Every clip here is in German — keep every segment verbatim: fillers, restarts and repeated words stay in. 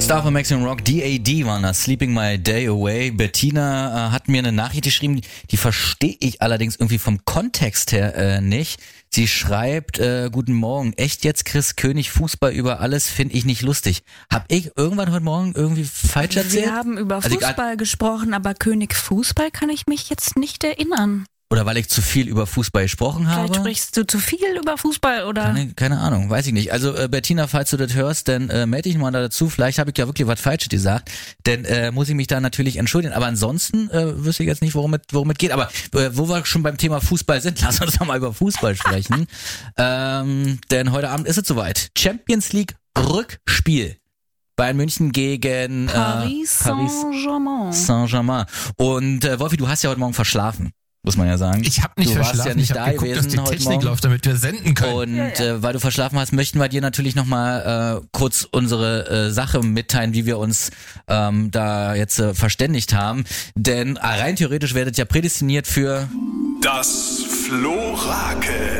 Star von Maximum Rock, D A D waren das, Sleeping My Day Away. Bettina äh, hat mir eine Nachricht geschrieben, die verstehe ich allerdings irgendwie vom Kontext her äh, nicht. Sie schreibt, äh, guten Morgen, echt jetzt Chris König, Fußball über alles, finde ich nicht lustig. Hab ich irgendwann heute Morgen irgendwie falsch erzählt? Wir haben über Also Fußball ich, gesprochen, aber König Fußball kann ich mich jetzt nicht erinnern. Oder weil ich zu viel über Fußball gesprochen habe? Vielleicht sprichst du zu viel über Fußball oder? Keine, keine Ahnung, weiß ich nicht. Also äh, Bettina, falls du das hörst, dann äh, melde dich mal dazu. Vielleicht habe ich ja wirklich was Falsches gesagt. Dann äh, muss ich mich da natürlich entschuldigen. Aber ansonsten äh, wüsste ich jetzt nicht, worum es worum es geht. Aber äh, wo wir schon beim Thema Fußball sind, lass uns doch mal über Fußball sprechen. ähm, denn heute Abend ist es soweit. Champions League Rückspiel. Bayern München gegen äh, Paris Saint-Germain. Saint-Germain. Und äh, Wolfi, du hast ja heute Morgen verschlafen. Muss man ja sagen. Ich habe nicht du verschlafen, warst ja nicht ich habe da geguckt, gewesen dass die heute Technik Morgen. läuft, damit wir senden können. Und ja, ja. Äh, weil du verschlafen hast, möchten wir dir natürlich nochmal äh, kurz unsere äh, Sache mitteilen, wie wir uns ähm, da jetzt äh, verständigt haben. Denn äh, rein theoretisch werdet ihr prädestiniert für... Das Florakel.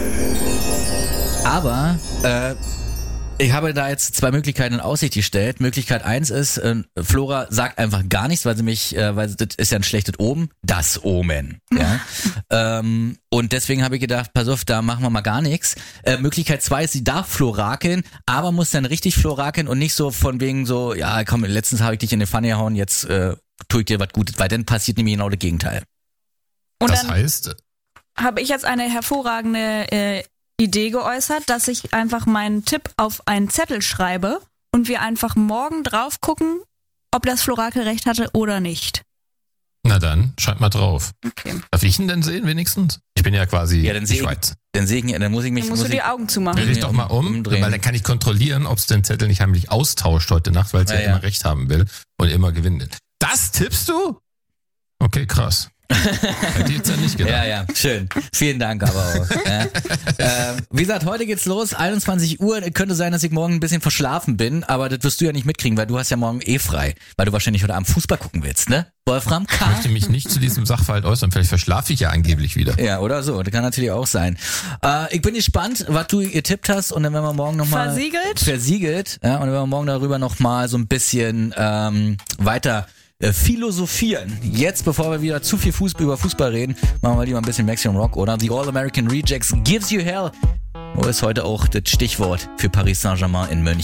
Aber... Äh, Ich habe da jetzt zwei Möglichkeiten in Aussicht gestellt. Möglichkeit eins ist, äh, Flora sagt einfach gar nichts, weil sie mich, äh, weil das ist ja ein schlechtes Omen, das Omen. Ja. ähm, und deswegen habe ich gedacht, pass auf, da machen wir mal gar nichts. Äh, Möglichkeit zwei ist, sie darf florakeln, aber muss dann richtig florakeln und nicht so von wegen so, ja komm, letztens habe ich dich in die Pfanne gehauen, jetzt äh, tue ich dir was Gutes, weil dann passiert nämlich genau das Gegenteil. Und das dann heißt, habe ich jetzt eine hervorragende äh, Idee geäußert, dass ich einfach meinen Tipp auf einen Zettel schreibe und wir einfach morgen drauf gucken, ob das Florakel recht hatte oder nicht. na dann, schreib mal drauf. Okay. Darf ich ihn denn sehen wenigstens? Ich bin ja quasi Ja, dann die sehe Schweiz. ich, dann sehe ich, dann muss ich mich, Dann musst muss du die ich, Augen Dreh zumachen. dich doch mal um, umdrehen. weil dann kann ich kontrollieren, ob es den Zettel nicht heimlich austauscht heute Nacht, weil es ja, Ja, ja. immer recht haben will und immer gewinnt. Das tippst du? Okay, krass. Hätte ich jetzt ja nicht gedacht. Ja, ja, schön. Vielen Dank aber auch. Ja. ähm, wie gesagt, heute geht's los, einundzwanzig Uhr. Könnte sein, dass ich morgen ein bisschen verschlafen bin, aber das wirst du ja nicht mitkriegen, weil du hast ja morgen eh frei, weil du wahrscheinlich heute Abend Fußball gucken willst, ne? Wolfram Ich K. möchte mich nicht zu diesem Sachverhalt äußern, vielleicht verschlafe ich ja angeblich wieder. Ja, oder so. Das kann natürlich auch sein. Äh, ich bin gespannt, was du getippt hast und dann werden wir morgen nochmal... Versiegelt? Versiegelt. Ja, und dann werden wir morgen darüber nochmal so ein bisschen ähm, weiter äh, philosophieren. Jetzt, bevor wir wieder zu viel Fußball über Fußball reden, machen wir lieber ein bisschen Maximum Rock, oder? The All American Rejects Gives You Hell. Wo ist heute auch das Stichwort für Paris Saint-Germain in München?